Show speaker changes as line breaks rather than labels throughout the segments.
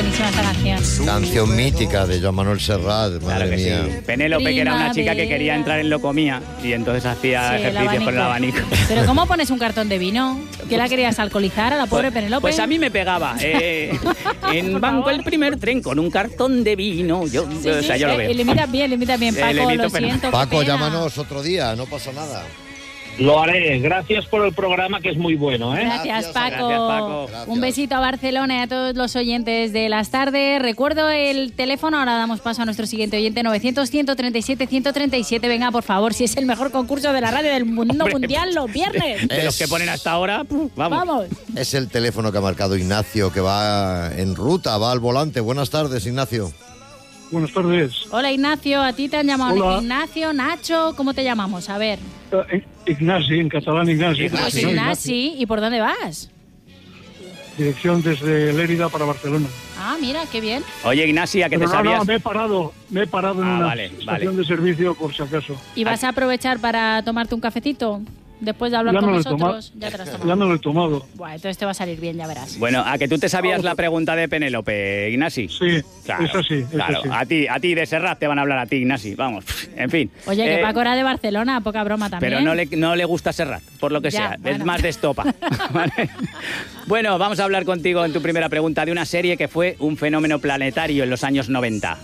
buenísima esta canción.
Canción mítica de Joan Manuel Serrat,
Claro
madre
que
mía.
sí. Penélope, que era una chica que quería entrar en Locomía y entonces hacía
Sí, el
ejercicios con el abanico.
Pero ¿cómo pones un cartón de vino? ¿Que la querías alcoholizar a la pobre Penélope?
Pues a mí me pegaba. En banco el primer tren con un cartón de vino. Yo lo veo.
Le imitas bien, Paco, lo siento.
Paco, llámanos otro día, no pasa nada.
Lo haré. Gracias por el programa, que es muy bueno, ¿eh?
Gracias, Paco.
Gracias, Paco.
Un besito a Barcelona y a todos los oyentes de las tardes. Recuerdo el teléfono, ahora damos paso a nuestro siguiente oyente, 900-137-137. Venga, por favor, si es el mejor concurso de la radio del mundo mundial los viernes.
De los que ponen hasta ahora, vamos.
Es el teléfono que ha marcado Ignacio, que va en ruta, va al volante. Buenas tardes, Ignacio.
Buenas tardes.
Hola, Ignacio, a ti te han llamado
Hola.
Ignacio, Nacho, ¿cómo te llamamos? A ver.
Ignasi, en catalán Ignasi.
Pues Ignasi, ¿y por dónde vas?
Dirección desde Lérida para Barcelona.
Ah, mira, qué bien.
Oye, Ignacia, que
Pero
te sabías...
No, me he parado en una estación de servicio por si acaso.
¿Y vas a aprovechar para tomarte un cafecito? Después de hablar
Ya
con
no lo he
nosotros, ya te lo has tomado.
Ya no lo he tomado.
Bueno, entonces te va a salir bien, ya verás.
Bueno, ¿a que tú te sabías la pregunta de Penélope, Ignasi?
Sí,
claro,
eso sí.
Claro,
sí.
a ti de Serrat te van a hablar a ti, Ignasi, vamos, en fin.
Oye, que Paco era de Barcelona, poca broma también.
Pero no le gusta Serrat, por lo que
Ya,
sea,
bueno.
es más de estopa. ¿Vale? Bueno, vamos a hablar contigo en tu primera pregunta de una serie que fue un fenómeno planetario en los años 90.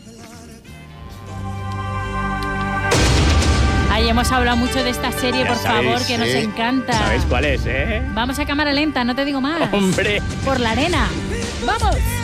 Ay, hemos hablado mucho de esta serie,
Ya
por
sabéis,
favor, que nos
sí.
encanta.
¿Sabéis cuál es, eh?
Vamos a cámara lenta, no te digo más.
¡Hombre!
Por la arena. ¡Vamos!